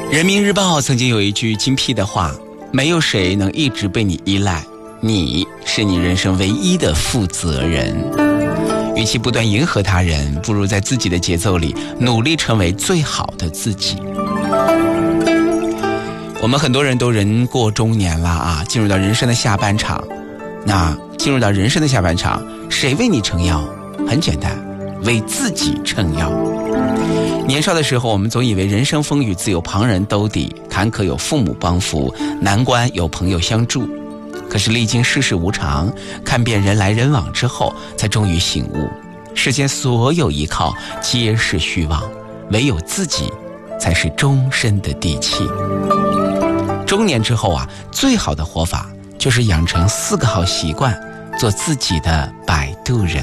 人民日报曾经有一句精辟的话，没有谁能一直被你依赖，你是你人生唯一的负责人。与其不断迎合他人，不如在自己的节奏里努力成为最好的自己。我们很多人都人过中年了啊，进入到人生的下半场。那进入到人生的下半场，谁为你撑腰？很简单，为自己撑腰。年少的时候，我们总以为人生风雨自有旁人兜底，坎坷有父母帮扶，难关有朋友相助。可是历经世事无常，看遍人来人往之后，才终于醒悟，世间所有依靠皆是虚妄，唯有自己才是终身的底气。中年之后啊，最好的活法就是养成4个好习惯，做自己的摆渡人。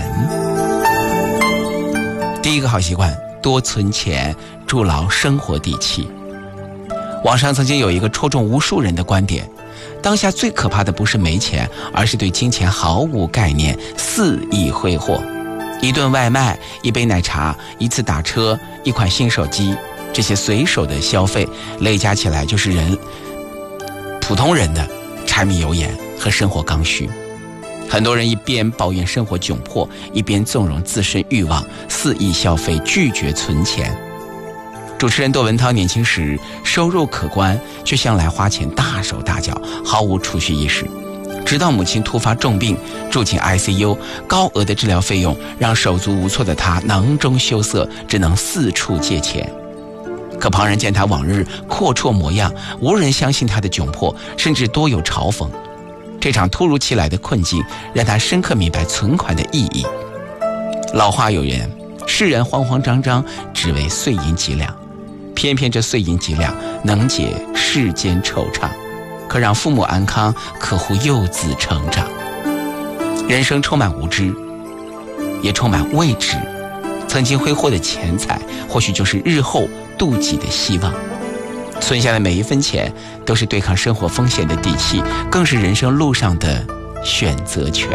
第一个好习惯，多存钱，筑牢生活底气。网上曾经有一个戳中无数人的观点，当下最可怕的不是没钱，而是对金钱毫无概念，肆意挥霍。一顿外卖，一杯奶茶，一次打车，一款新手机，这些随手的消费累加起来就是普通人的柴米油盐和生活刚需。很多人一边抱怨生活窘迫，一边纵容自身欲望，肆意消费，拒绝存钱。主持人窦文涛年轻时收入可观，却向来花钱大手大脚，毫无储蓄意识。直到母亲突发重病住进 ICU， 高额的治疗费用让手足无措的他囊中羞涩，只能四处借钱。可旁人见他往日阔绰模样，无人相信他的窘迫，甚至多有嘲讽。这场突如其来的困境让他深刻明白存款的意义。老话有言，世人慌慌张张，只为碎银几两。偏偏这碎银几两能解世间惆怅，可让父母安康，可护幼子成长。人生充满无知，也充满未知。曾经挥霍的钱财，或许就是日后妒忌的希望。存下的每一分钱，都是对抗生活风险的底气，更是人生路上的选择权。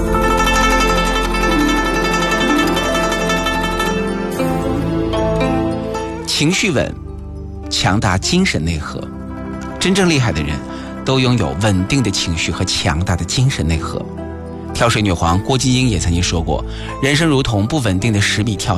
情绪稳，强大精神内核。真正厉害的人都拥有稳定的情绪和强大的精神内核。跳水女皇郭晶莹也曾经说过，人生如同不稳定的10米跳